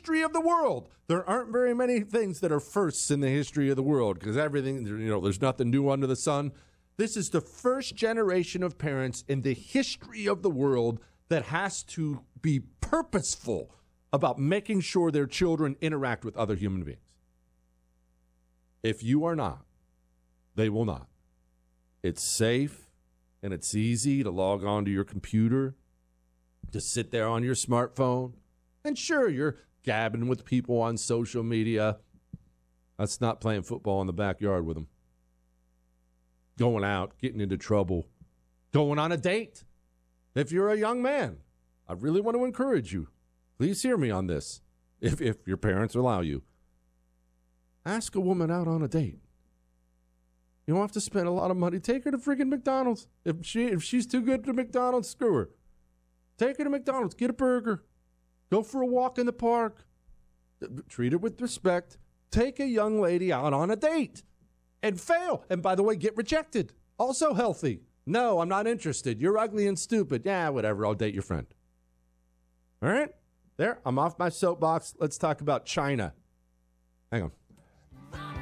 history of the world. There aren't very many things that are firsts in the history of the world because everything, there's nothing new under the sun. This is the first generation of parents in the history of the world that has to be purposeful about making sure their children interact with other human beings. If you are not, they will not. It's safe and it's easy to log on to your computer, to sit there on your smartphone. And sure, you're gabbing with people on social media. That's not playing football in the backyard with them. Going out, getting into trouble, going on a date. If you're a young man, I really want to encourage you. Please hear me on this, if your parents allow you. Ask a woman out on a date. You don't have to spend a lot of money. Take her to freaking McDonald's. If she's too good to McDonald's, screw her. Take her to McDonald's. Get a burger. Go for a walk in the park. Treat her with respect. Take a young lady out on a date and fail. And by the way, get rejected. Also healthy. No, I'm not interested. You're ugly and stupid. Yeah, whatever. I'll date your friend. All right? There, I'm off my soapbox. Let's talk about China. Hang on.